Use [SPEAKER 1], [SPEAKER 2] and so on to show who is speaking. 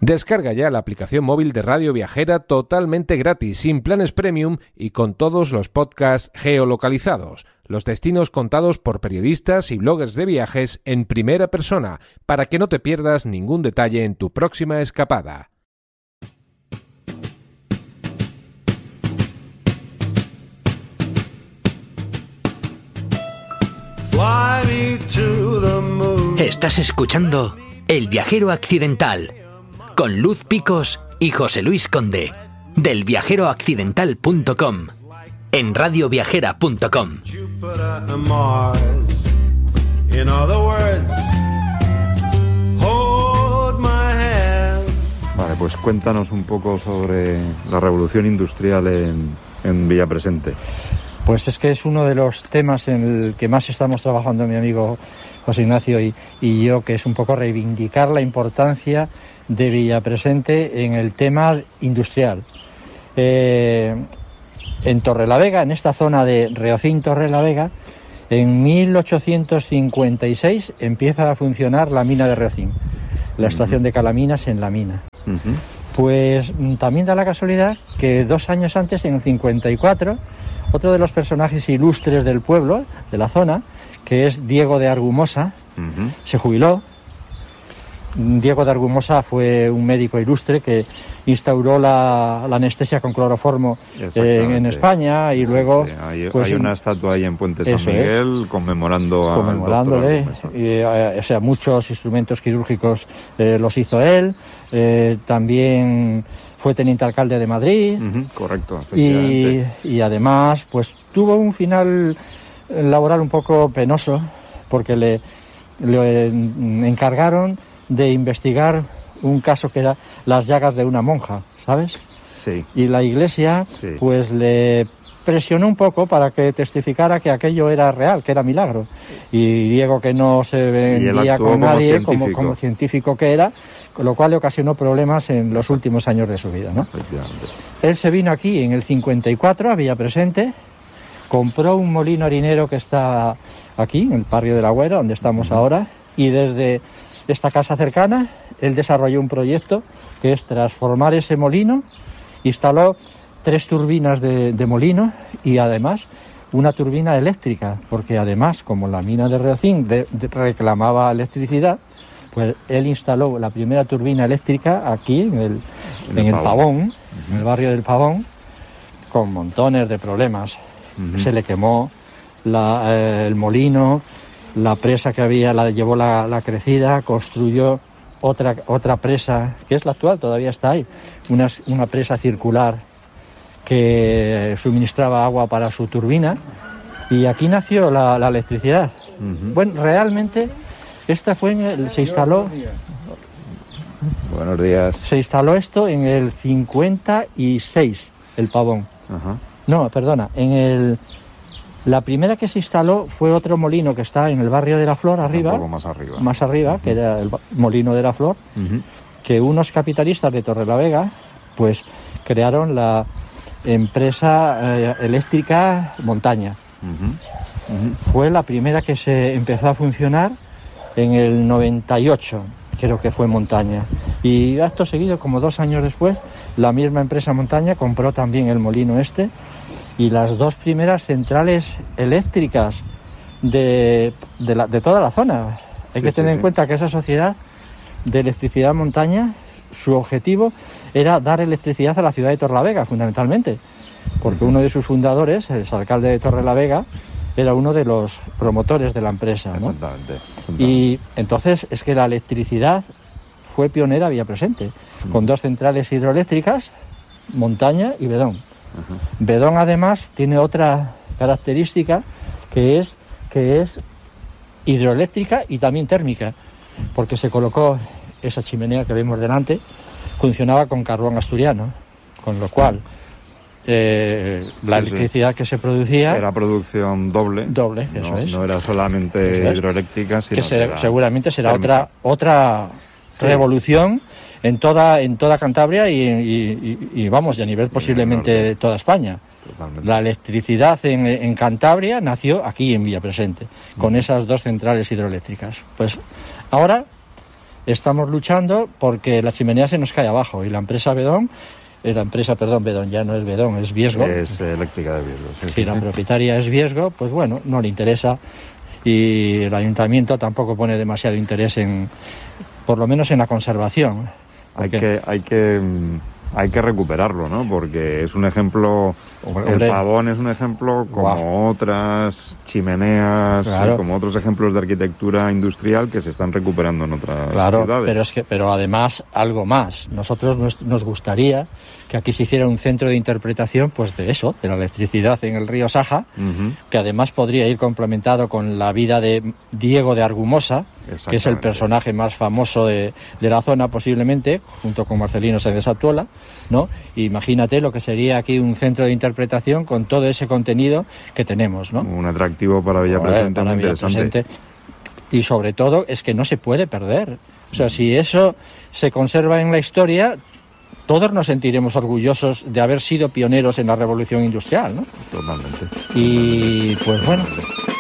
[SPEAKER 1] Descarga ya la aplicación móvil de Radio Viajera totalmente gratis, sin planes premium y con todos los podcasts geolocalizados. Los destinos contados por periodistas y bloggers de viajes en primera persona, para que no te pierdas ningún detalle en tu próxima escapada.
[SPEAKER 2] Estás escuchando El Viajero Accidental con Luz Picos y José Luis Conde, del viajeroaccidental.com, en radioviajera.com.
[SPEAKER 3] Vale, pues cuéntanos un poco sobre la revolución industrial en Villapresente.
[SPEAKER 4] Pues es que es uno de los temas en el que más estamos trabajando mi amigo José Ignacio y yo, que es un poco reivindicar la importancia de Villapresente en el tema industrial. En Torrelavega, en esta zona de Reocín Torrelavega, en 1856 empieza a funcionar la mina de Reocín, la estación de Calaminas en la mina. Pues también da la casualidad que 2 años antes, en el 54, otro de los personajes ilustres del pueblo, de la zona, que es Diego de Argumosa, se jubiló. Diego de Argumosa fue un médico ilustre que instauró la anestesia con cloroformo en España y luego...
[SPEAKER 3] Sí, hay una estatua ahí en Puente San Miguel
[SPEAKER 4] conmemorándole. O sea, muchos instrumentos quirúrgicos los hizo él. También fue teniente alcalde de Madrid.
[SPEAKER 3] Correcto, efectivamente.
[SPEAKER 4] Y además, pues tuvo un final laboral un poco penoso porque le encargaron de investigar un caso que era las llagas de una monja, ¿sabes?
[SPEAKER 3] Sí.
[SPEAKER 4] Y la iglesia, pues le presionó un poco para que testificara que aquello era real, que era milagro. Y Diego, que no se vendía con nadie, como científico que era, con lo cual le ocasionó problemas en los últimos años de su vida, ¿no? Él se vino aquí en el 54 a Villapresente, compró un molino harinero que está aquí, en el barrio de la Güera, donde estamos ahora, y desde esta casa cercana, él desarrolló un proyecto que es transformar ese molino, instaló 3 turbinas de molino y además una turbina eléctrica, porque además, como la mina de Reocín reclamaba electricidad, pues él instaló la primera turbina eléctrica aquí en el Pavón, en el barrio del Pavón, con montones de problemas. Se le quemó el molino. La presa que había la llevó la crecida, construyó otra presa, que es la actual, todavía está ahí, una presa circular que suministraba agua para su turbina, y aquí nació la electricidad. Bueno, realmente esta se instaló...
[SPEAKER 3] Buenos días.
[SPEAKER 4] Se instaló esto en el 56, el Pavón. No, perdona, la primera que se instaló fue otro molino que está en el barrio de la Flor, arriba.
[SPEAKER 3] Un poco más arriba.
[SPEAKER 4] Que era el molino de la Flor, que unos capitalistas de Torrelavega pues crearon la empresa eléctrica Montaña. Fue la primera que se empezó a funcionar en el 98, creo que fue Montaña. Y acto seguido, como 2 años después, la misma empresa Montaña compró también el molino este. Y las 2 primeras centrales eléctricas de toda la zona. Hay que tener en cuenta que esa sociedad de electricidad Montaña, su objetivo era dar electricidad a la ciudad de Torrelavega, fundamentalmente, porque uno de sus fundadores, el alcalde de Torrelavega, era uno de los promotores de la empresa, ¿no?
[SPEAKER 3] Exactamente.
[SPEAKER 4] Y entonces es que la electricidad fue pionera a Villapresente, con 2 centrales hidroeléctricas, Montaña y Bedón. Bedón además tiene otra característica que es hidroeléctrica y también térmica, porque se colocó esa chimenea que vemos delante, funcionaba con carbón asturiano, con lo cual la electricidad que se producía
[SPEAKER 3] era producción doble,
[SPEAKER 4] eso es.
[SPEAKER 3] No era solamente hidroeléctrica, sino
[SPEAKER 4] que seguramente será otra revolución en toda Cantabria y vamos, y a nivel posiblemente de toda España. Totalmente. La electricidad en Cantabria nació aquí en Villapresente, con esas 2 centrales hidroeléctricas. Pues ahora estamos luchando porque la chimenea se nos cae abajo y la empresa Bedón, Bedón ya no es Bedón, es Viesgo.
[SPEAKER 3] Es Eléctrica de Viesgo.
[SPEAKER 4] Sí, la propietaria es Viesgo, pues bueno, no le interesa y el ayuntamiento tampoco pone demasiado interés por lo menos en la conservación.
[SPEAKER 3] Hay que recuperarlo, ¿no? Porque es un ejemplo, el Pavón es un ejemplo como otras chimeneas, claro, como otros ejemplos de arquitectura industrial que se están recuperando en otras ciudades.
[SPEAKER 4] Pero además algo más. Nosotros nos gustaría que aquí se hiciera un centro de interpretación, pues de eso, de la electricidad en el río Saja, que además podría ir complementado con la vida de Diego de Argumosa, que es el personaje más famoso de la zona posiblemente, junto con Marcelino Sáenz de Satuola, ¿no? Imagínate lo que sería aquí un centro de interpretación con todo ese contenido que tenemos, ¿no? Un
[SPEAKER 3] atractivo para Villapresente muy interesante.
[SPEAKER 4] Y sobre todo es que no se puede perder. O sea, si eso se conserva en la historia, todos nos sentiremos orgullosos de haber sido pioneros en la revolución industrial, ¿no?
[SPEAKER 3] Totalmente.
[SPEAKER 4] Y pues bueno,